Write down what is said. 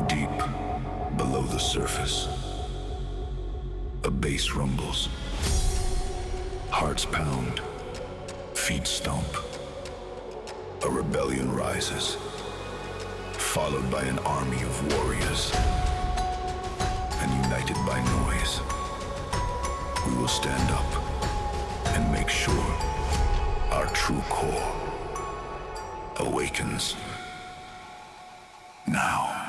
Deep below the surface, a bass rumbles. Hearts pound, feet stomp. A rebellion rises, followed by an army of warriors. And united by noise, we will stand up and make sure our true core awakens now.